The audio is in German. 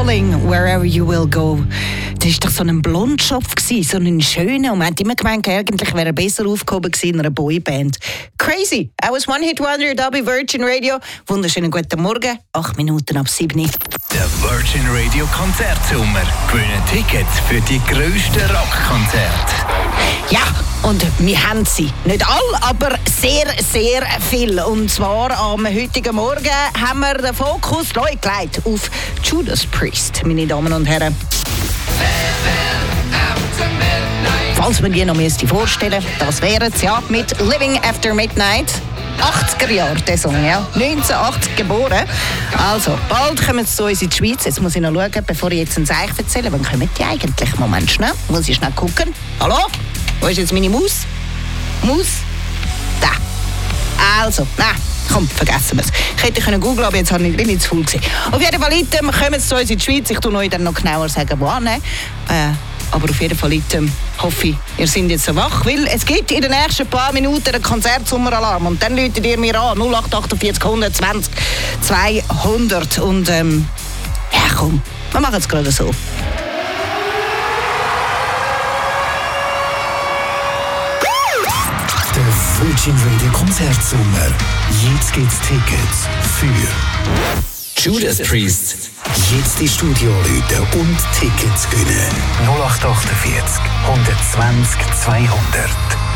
Darling, wherever you will go. Das war doch so ein Blondschopf, so ein schöner. Und man hat immer gemeint, eigentlich wäre er besser aufgehoben gewesen in einer Boyband. Crazy. I was One Hit Wonder da bei Virgin Radio. Wunderschönen guten Morgen, 8 Minuten ab 7. Der Virgin Radio Konzertsommer. Gewinnen Tickets für die grössten Rockkonzerte. Ja, und wir haben sie. Nicht alle, aber sehr, sehr viel. Und zwar am heutigen Morgen haben wir den Fokus neu gelegt auf Judas Priest, meine Damen und Herren. Falls man die noch vorstellen müsste, das wäre es ja mit Living After Midnight. 80er Jahre, der Song, ja. 1980 geboren. Also, bald kommen sie zu uns in die Schweiz. Jetzt muss ich noch schauen, bevor ich jetzt ein Zeichen erzähle. Wann kommen die eigentlich? Moment, schnell. Muss ich schnell gucken. Hallo? Wo ist jetzt meine Maus? Maus? Da. Also, nein. Komm, vergessen wir es. Ich hätte googeln, aber jetzt bin ich zu faul gewesen. Auf jeden Fall, kommen sie zu uns in die Schweiz. Ich tue euch dann noch genauer sagen, wo an. Aber auf jeden Fall hoffe ich, ihr seid jetzt so wach, weil es gibt in den nächsten paar Minuten einen Konzertsommeralarm und dann läutet ihr mir an, 0848 120 200 und ja komm, wir machen es gerade so. Der Virgin Radio Konzertsommer. Jetzt gibt's Tickets für Judas Priest. Jetzt die Studio Leute und Tickets gewinnen. 0848 120 200.